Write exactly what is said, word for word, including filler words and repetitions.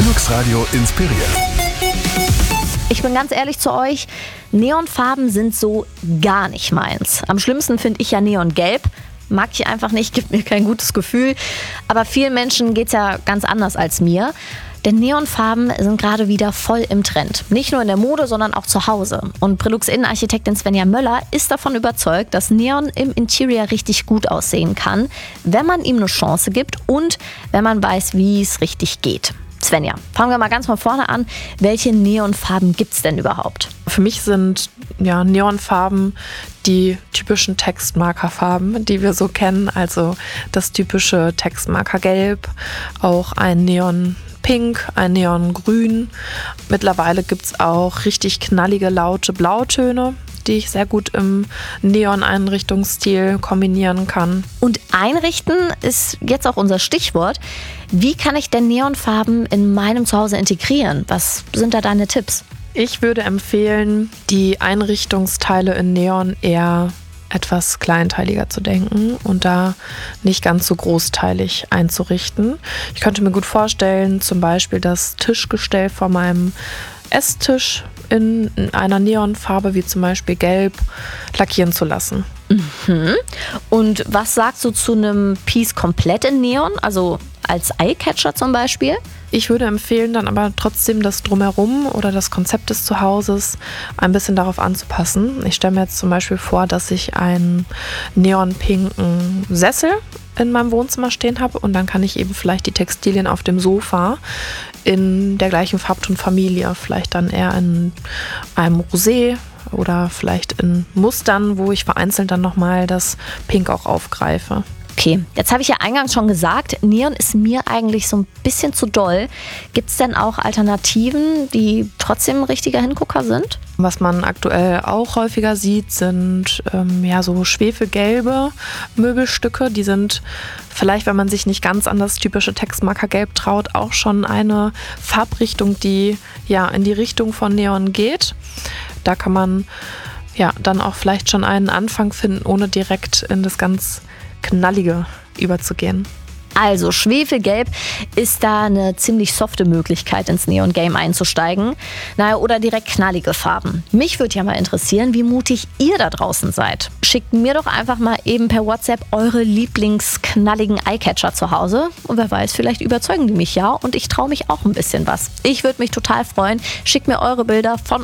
Linux Radio inspiriert. Ich bin ganz ehrlich zu euch, Neonfarben sind so gar nicht meins. Am schlimmsten finde ich ja Neongelb. Mag ich einfach nicht, gibt mir kein gutes Gefühl. Aber vielen Menschen geht es ja ganz anders als mir. Denn Neonfarben sind gerade wieder voll im Trend. Nicht nur in der Mode, sondern auch zu Hause. Und Brillux-Innenarchitektin Svenja Möller ist davon überzeugt, dass Neon im Interior richtig gut aussehen kann, wenn man ihm eine Chance gibt und wenn man weiß, wie es richtig geht. Svenja, fangen wir mal ganz von vorne an. Welche Neonfarben gibt es denn überhaupt? Für mich sind ja, Neonfarben die typischen Textmarkerfarben, die wir so kennen. Also das typische Textmarkergelb, auch ein Neonpink, ein Neongrün. Mittlerweile gibt es auch richtig knallige, laute Blautöne, die ich sehr gut im Neon-Einrichtungsstil kombinieren kann. Und einrichten ist jetzt auch unser Stichwort. Wie kann ich denn Neonfarben in meinem Zuhause integrieren? Was sind da deine Tipps? Ich würde empfehlen, die Einrichtungsteile in Neon eher etwas kleinteiliger zu denken und da nicht ganz so großteilig einzurichten. Ich könnte mir gut vorstellen, zum Beispiel das Tischgestell vor meinem Esstisch in einer Neonfarbe wie zum Beispiel Gelb lackieren zu lassen. Mhm. Und was sagst du zu einem Piece komplett in Neon, also als Eyecatcher zum Beispiel? Ich würde empfehlen, dann aber trotzdem das Drumherum oder das Konzept des Zuhauses ein bisschen darauf anzupassen. Ich stelle mir jetzt zum Beispiel vor, dass ich einen neonpinken Sessel in meinem Wohnzimmer stehen habe und dann kann ich eben vielleicht die Textilien auf dem Sofa in der gleichen Farbtonfamilie, vielleicht dann eher in einem Rosé oder vielleicht in Mustern, wo ich vereinzelt dann nochmal das Pink auch aufgreife. Okay, jetzt habe ich ja eingangs schon gesagt, Neon ist mir eigentlich so ein bisschen zu doll. Gibt es denn auch Alternativen, die trotzdem ein richtiger Hingucker sind? Was man aktuell auch häufiger sieht, sind ähm, ja so schwefelgelbe Möbelstücke. Die sind vielleicht, wenn man sich nicht ganz an das typische Textmarkergelb traut, auch schon eine Farbrichtung, die ja in die Richtung von Neon geht. Da kann man ja dann auch vielleicht schon einen Anfang finden, ohne direkt in das ganz Knallige überzugehen. Also Schwefelgelb ist da eine ziemlich softe Möglichkeit, ins Neon-Game einzusteigen. Naja, oder direkt knallige Farben. Mich würde ja mal interessieren, wie mutig ihr da draußen seid. Schickt mir doch einfach mal eben per WhatsApp eure lieblingsknalligen Eyecatcher zu Hause. Und wer weiß, vielleicht überzeugen die mich ja und ich traue mich auch ein bisschen was. Ich würde mich total freuen. Schickt mir eure Bilder von